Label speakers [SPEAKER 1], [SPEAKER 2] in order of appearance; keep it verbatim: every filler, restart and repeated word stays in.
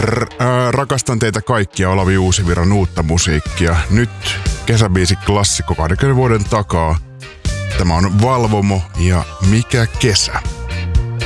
[SPEAKER 1] R- äh, rakastan teitä kaikkia, Olavi Uusivirran uutta musiikkia. Nyt kesäbiisi klassikko kaksikymmentä vuoden takaa. Tämä on Valvomo ja Mikä kesä.